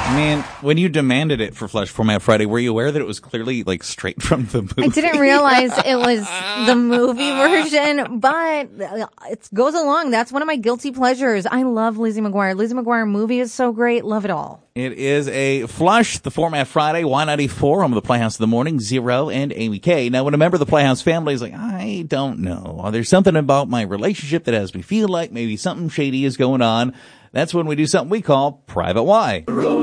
I mean, when you demanded it for Flush Format Friday, were you aware that it was clearly like straight from the movie? I didn't realize it was the movie version, but it goes along. That's one of my guilty pleasures. I love Lizzie McGuire. Lizzie McGuire movie is so great. Love it all. It is a Flush, the Format Friday, Y94, home of the Playhouse of the Morning, Zero and Amy K. Now, when a member of the Playhouse family is like, I don't know, there's something about my relationship that has me feel like maybe something shady is going on, that's when we do something we call Private Y.